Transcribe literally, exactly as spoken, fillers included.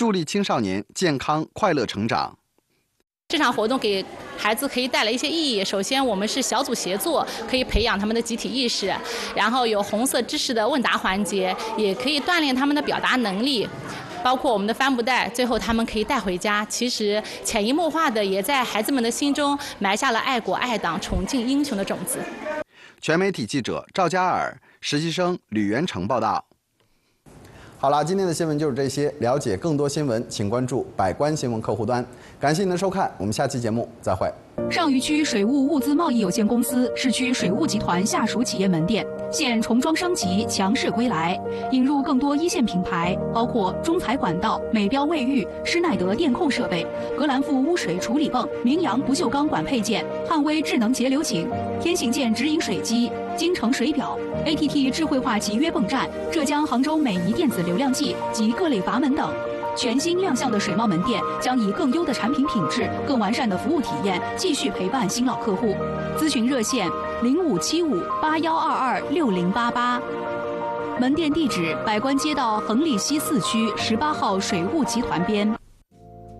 助力青少年健康快乐成长。 这场活动给孩子可以带来一些意义。首先，我们是小组协作，可以培养他们的集体意识；然后有红色知识的问答环节，也可以锻炼他们的表达能力。包括我们的帆布袋，最后他们可以带回家。其实潜移默化的，也在孩子们的心中埋下了爱国爱党、崇敬英雄的种子。 全媒体记者赵佳尔，实习生吕元成报道。好了，今天的新闻就是这些。了解更多新闻，请关注百官新闻客户端。感谢您的收看，我们下期节目再会。 上虞区水务物资贸易有限公司市区水务集团下属企业门店现重装升级，强势归来，引入更多一线品牌，包括中材管道、美标卫浴、施耐德电控设备、格兰富污水处理泵、明阳不锈钢管配件、汉威智能节流井、天行健直饮水机、京城水表、A T T 智慧化集约泵站、浙江杭州美仪电子流量计及各类阀门等。全新亮相的水贸门店将以更优的产品品质、更完善的服务体验，继续陪伴新老客户。咨询热线零五七五八幺二二六零八八，门店地址：百官街道恒利西四区十八号水务集团边。